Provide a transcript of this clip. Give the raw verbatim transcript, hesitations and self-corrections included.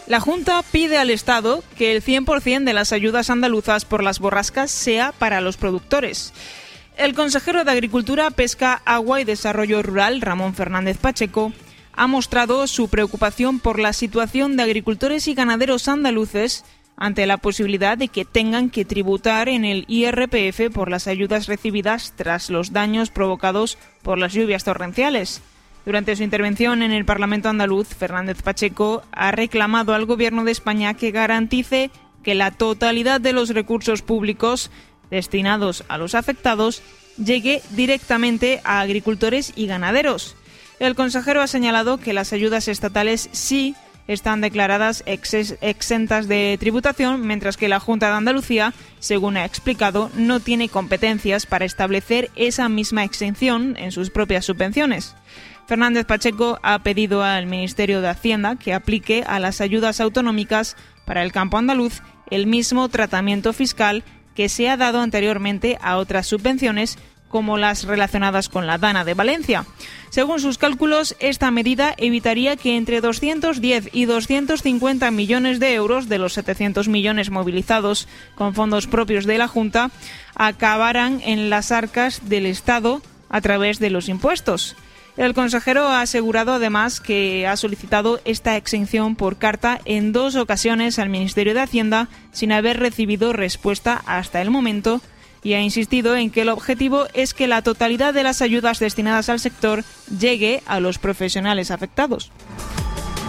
La Junta pide al Estado que el cien por ciento de las ayudas andaluzas por las borrascas sea para los productores. El consejero de Agricultura, Pesca, Agua y Desarrollo Rural, Ramón Fernández Pacheco, ha mostrado su preocupación por la situación de agricultores y ganaderos andaluces ante la posibilidad de que tengan que tributar en el I R P F por las ayudas recibidas tras los daños provocados por las lluvias torrenciales. Durante su intervención en el Parlamento andaluz, Fernández Pacheco ha reclamado al Gobierno de España que garantice que la totalidad de los recursos públicos destinados a los afectados llegue directamente a agricultores y ganaderos. El consejero ha señalado que las ayudas estatales sí están declaradas ex- exentas de tributación, mientras que la Junta de Andalucía, según ha explicado, no tiene competencias para establecer esa misma exención en sus propias subvenciones. Fernández Pacheco ha pedido al Ministerio de Hacienda que aplique a las ayudas autonómicas para el campo andaluz el mismo tratamiento fiscal que se ha dado anteriormente a otras subvenciones, como las relacionadas con la Dana de Valencia. Según sus cálculos, esta medida evitaría que entre doscientos diez y doscientos cincuenta millones de euros de los setecientos millones movilizados con fondos propios de la Junta acabaran en las arcas del Estado a través de los impuestos. El consejero ha asegurado además que ha solicitado esta exención por carta en dos ocasiones al Ministerio de Hacienda sin haber recibido respuesta hasta el momento, y ha insistido en que el objetivo es que la totalidad de las ayudas destinadas al sector llegue a los profesionales afectados.